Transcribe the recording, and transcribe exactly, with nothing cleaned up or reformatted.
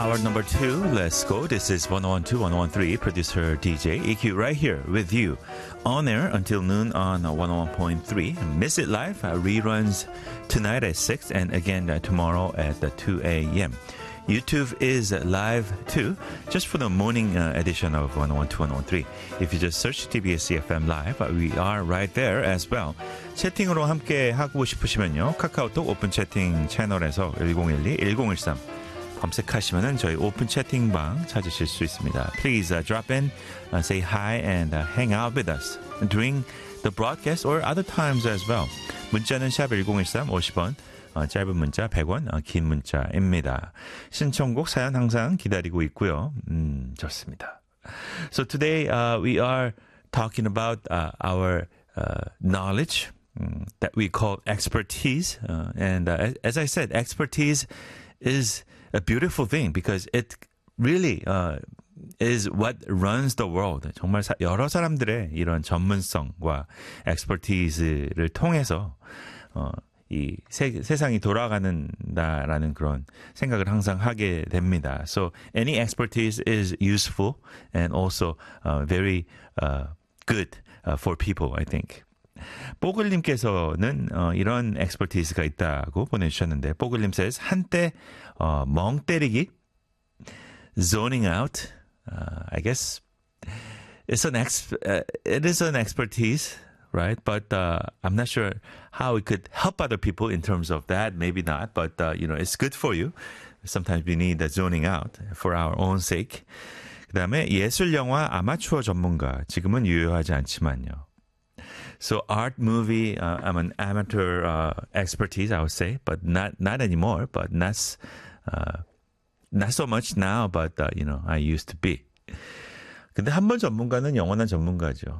Hour number two, let's go. This is one oh one two, one oh one three, producer D J E Q right here with you. On air until noon on one oh one point three. Miss It Live uh, reruns tonight at six and again uh, tomorrow at uh, two a.m. YouTube is live too, just for the morning uh, edition of one oh one two, one oh one three. If you just search T B S C F M Live, uh, we are right there as well. 채팅으로 함께 하고 싶으시면요. 카카오톡 오픈 채팅 채널에서 일공일이 일공일삼 검색하시면은 저희 오픈 채팅방 찾으실 수 있습니다. Please uh, drop in, uh, say hi, and uh, hang out with us during the broadcast or other times as well. 문자는 샵 일공일삼 오십 원, 어, 짧은 문자 백 원, 어, 긴 문자입니다. 신청곡 사연 항상 기다리고 있고요. 음, 좋습니다. So today uh, we are talking about uh, our uh, knowledge um, that we call expertise. Uh, and uh, as I said, expertise is a beautiful thing because it really uh, is what runs the world. 정말 사, 여러 사람들의 이런 전문성과 expertise를 통해서 어, 이 세, 세상이 돌아가는다라는 그런 생각을 항상 하게 됩니다. So any expertise is useful and also uh, very uh, good uh, for people, I think. 뽀글님께서는 어, 이런 expertise가 있다고 보내주셨는데 뽀글님 says 한때 어, 멍 때리기, zoning out. Uh, I guess it's an ex- uh, it is an expertise, right? But uh, I'm not sure how it could help other people in terms of that. Maybe not, but uh, you know, it's good for you. Sometimes we need that zoning out for our own sake. 그다음에 예술 영화 아마추어 전문가. 지금은 유효하지 않지만요. So art movie, uh, I'm an amateur uh, expertise, I would say, but not not anymore. But not uh, not so much now. But uh, you know, I used to be. 근데 한 번 전문가는 영원한 전문가죠.